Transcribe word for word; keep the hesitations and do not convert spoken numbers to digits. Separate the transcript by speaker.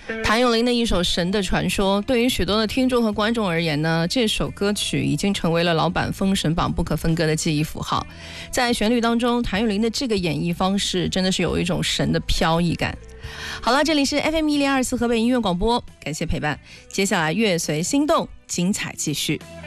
Speaker 1: 谭咏麟的一首《神的传说》，对于许多的听众和观众而言呢，这首歌曲已经成为了老版《封神榜》不可分割的记忆符号。在旋律当中，谭咏麟的这个演绎方式真的是有一种神的飘逸感。好了，这里是 F M 一零二四河北音乐广播，感谢陪伴。接下来乐随心动，精彩继续。